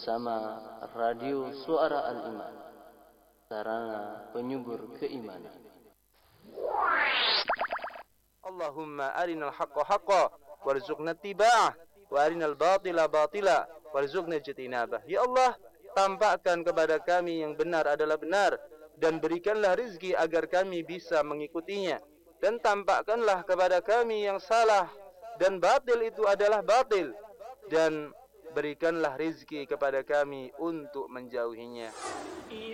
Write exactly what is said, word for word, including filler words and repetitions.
Sama Radio Suara Al-Iman, sarana penyubur keimanan. Allahumma arinal haqqa haqqa warzuqna tiba'ah wa arinal batila batila warzuqna jitinabah. Ya Allah, tampakkan kepada kami yang benar adalah benar dan berikanlah rezeki agar kami bisa mengikutinya, dan tampakkanlah kepada kami yang salah dan batil itu adalah batil, dan berikanlah rezeki kepada kami untuk menjauhinya.